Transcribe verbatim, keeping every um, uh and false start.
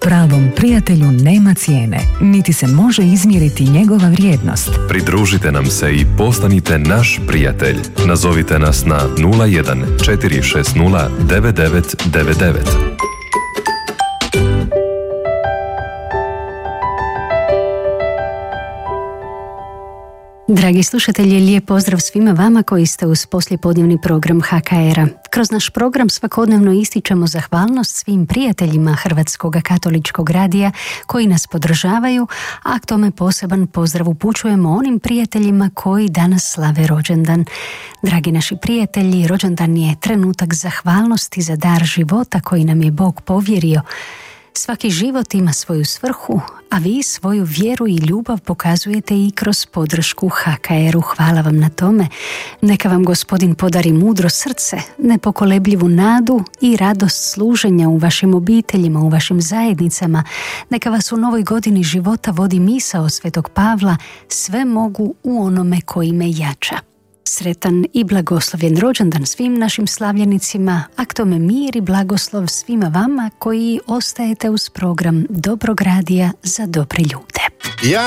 Pravom prijatelju nema cijene, niti se može izmjeriti njegova vrijednost. Pridružite nam se i postanite naš prijatelj. Nazovite nas na nula jedan četiri šest nula devet devet devet devet. Dragi slušatelji, lijep pozdrav svima vama koji ste uz poslijepodnevni program H K R-a. Kroz naš program svakodnevno ističemo zahvalnost svim prijateljima Hrvatskog katoličkog radija koji nas podržavaju, a k tome poseban pozdrav upućujemo onim prijateljima koji danas slave rođendan. Dragi naši prijatelji, rođendan je trenutak zahvalnosti za dar života koji nam je Bog povjerio. Svaki život ima svoju svrhu, a vi svoju vjeru i ljubav pokazujete i kroz podršku H K R-u. Hvala vam na tome. Neka vam Gospodin podari mudro srce, nepokolebljivu nadu i radost služenja u vašim obiteljima, u vašim zajednicama. Neka vas u novoj godini života vodi misao Svetog Pavla, sve mogu u onome koji me jača. Sretan i blagoslovljen rođendan svim našim slavljenicima, a k tome mir i blagoslov svima vama koji ostajete uz program Dobrog radija za dobre ljude. Ja